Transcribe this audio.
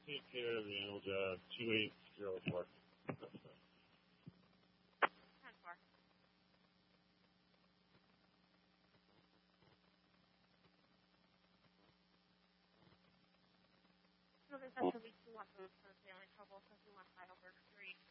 Take care of the animal job. 2804. 10-4. So there's actually 2 left of the only trouble, so 2 on 5 over 3.